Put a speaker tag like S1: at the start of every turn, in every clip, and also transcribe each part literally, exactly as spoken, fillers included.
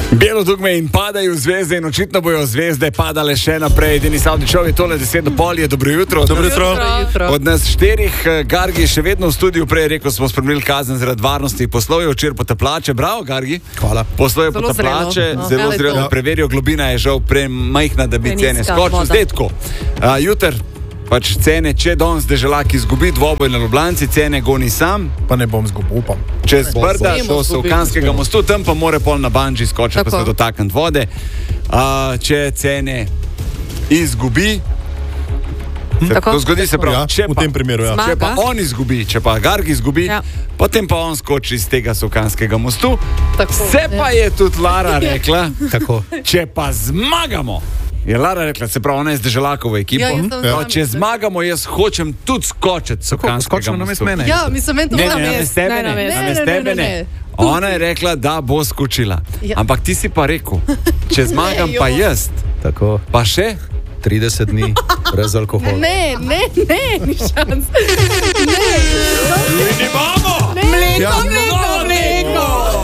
S1: Belo dugme in padajo zvezde in očitno bojo zvezde padale še naprej. Denis Avdićov je tole deset do pol, je dobro jutro.
S2: Dobro jutro. jutro.
S1: Od nas štirih, Gargi še vedno v studiu, prej rekel smo spremenili kazen zaradi varnosti. Poslal je včeraj potapljače, bravo Gargi.
S2: Hvala.
S1: Poslal je potapljače, zelo, no, zelo zrelo, da preverijo, globina je žal premajhna, da bi cene skočili. Zdaj tako, uh, jutr pač cene, če danes Deželak izgubi dvoboj na Ljubljanci, cene goni sam.
S2: Pa ne bom zgubil, upam.
S1: Čez Brda do Solkanskega mostu, tam pa more pol na banji skočiti, pa se dotakniti vode. Uh, če cene izgubi, se, to zgodi se prav.
S2: Ja,
S1: če pa,
S2: v tem primeru, ja.
S1: Če pa on izgubi, če pa Gargi izgubi, ja. Potem pa on skoči iz tega Solkanskega mostu. Tako, se pa je tudi Lara rekla, tako. Če pa zmagamo, je Lara rekla, se pravi, ona je z Deželakovo ekipo. Ja, ja. Če zmagamo, jaz hočem tudi skočiti Solkanskega mostu.
S3: Ja, mislim, to
S1: ne, ne, ne, ne, ne, ne, ne, ne, ne. Ona je rekla, da bo skočila. Ja. Ampak ti si pa rekel, če zmagam pa jaz, tako. Pa še
S2: trideset dni brez alkohola.
S3: Ne, ne, ne, ni šans. Ne.
S1: Ne imamo!
S3: Mleko,
S1: ja.
S3: mleko, mleko!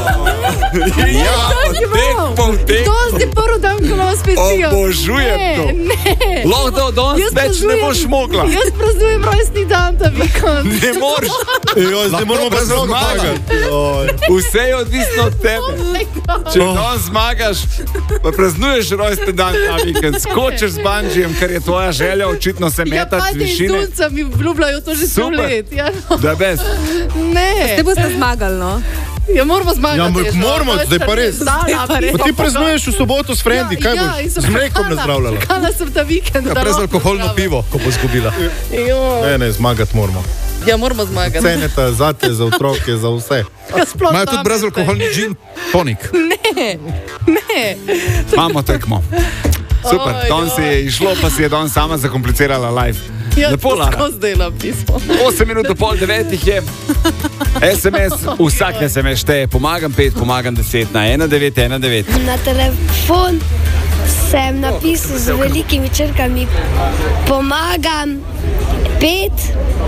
S1: Ja, teh pol teh.
S3: To si prvo dan, ko vam specijo.
S1: Obožujem to.
S3: Ne.
S1: Lahko da od danes več ne boš mogla.
S3: Jaz praznujem rojstni dan ta vikend.
S1: Ne moreš.
S2: Joj, zdaj moramo brez zmagati.
S1: Vse je odvisno od tebe. Če danes zmagaš, pa praznuješ rojstni dan ta vikend, skočiš z banjijem, ker je tvoja želja očitno se metati z višine.
S3: Ja, pa mi vljubljajo to že sto let. Ja, no.
S1: Da bez.
S3: Ne.
S4: Ste boste zmagali, no?
S3: Ja, moramo zmagati.
S2: Ja, moramo, zdaj pa res. Pa ti praznuješ v soboto s frendi, ja, kaj boš? Ja, z mlekom ne zdravljala.
S3: Čakala sem ta vikend.
S2: Ja, brezalkoholno pivo, ko bo zgubila. Ne, ne, zmagati moramo.
S3: Ja, moramo zmagati.
S2: Ceneta zate, za otroke, za vse.
S3: Ja,
S2: imajo tudi brezalkoholni gin tonik.
S3: Ne, ne.
S1: Imamo tekmo. Super, danes si je išlo, pa si je danes sama zakomplicirala live.
S3: Ja,
S1: lepo, Lara.
S3: Tako zdaj pismo.
S1: osem minut do pol devetih je. es em es, vsak es em es šteje. Pomagam pet, pomagam deset na ena devet ena devet.
S5: Na telefon sem napisal z velikimi črkami pomagam pet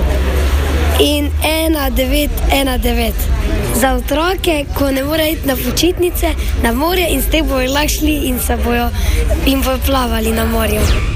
S5: in ena devet ena devet. Za otroke, ko ne morejo iti na počitnice, na morje in s tem bojo lahko šli in se bojo in bojo plavali na morju.